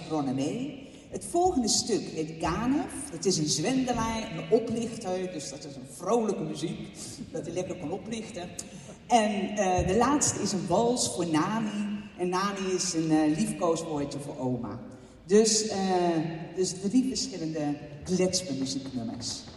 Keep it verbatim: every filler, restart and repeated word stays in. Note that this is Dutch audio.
sopranen mee. Het volgende stuk heet Ganef. Het is een zwendelaar, een oplichter, dus dat is een vrolijke muziek, dat hij lekker kan oplichten. En uh, de laatste is een wals voor Nani. En Nani is een uh, liefkooswoordje voor oma. Dus, uh, dus drie verschillende kletsmuzieknummers.